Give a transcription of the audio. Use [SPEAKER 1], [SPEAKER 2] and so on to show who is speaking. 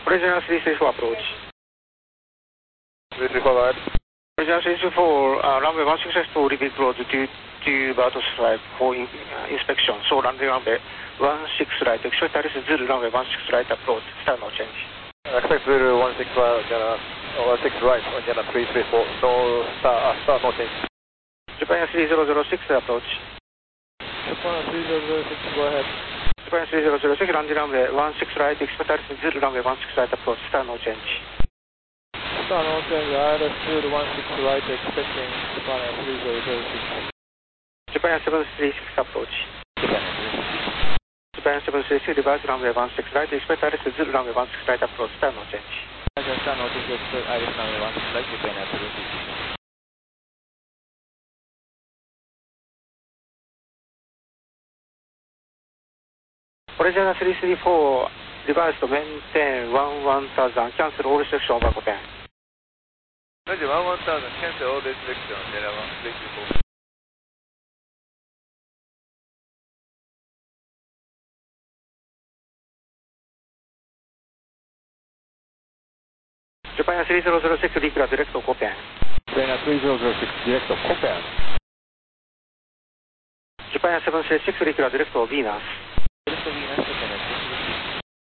[SPEAKER 1] Original 334 approach.
[SPEAKER 2] 334 go ahead.
[SPEAKER 1] Original 334, runway 16 will be closed to Bartos flight for inspection. So runway 16 right, expect that is Zulu runway 16 right approach, start no change.
[SPEAKER 2] Expect Zulu 16 right, Indiana 334, no start no change.
[SPEAKER 1] Japan 3006 approach.
[SPEAKER 2] Japan 3006, go ahead.
[SPEAKER 1] Japan 3006, runway 16 right, expect that is Zulu runway 16 right approach, start no change.
[SPEAKER 2] Start no change, ILS Zulu 16 right, expecting Japan 3006.
[SPEAKER 1] Japan 736 approach. Japan 736, reverse runway 16 right, expect that is Zulu runway 16 right approach, start no change.
[SPEAKER 2] Start no change, expect ILS runway 16 right, Japan 736.
[SPEAKER 1] Original 334, reverse to maintain 1000, cancel all restriction over Copen.
[SPEAKER 2] Roger, 1000, cancel all restriction, Indiana 334.
[SPEAKER 1] Japan 3006, declare direct to Copen.
[SPEAKER 2] Japan 3006, direct to Copen.
[SPEAKER 1] Japan 736, declare direct to Venus.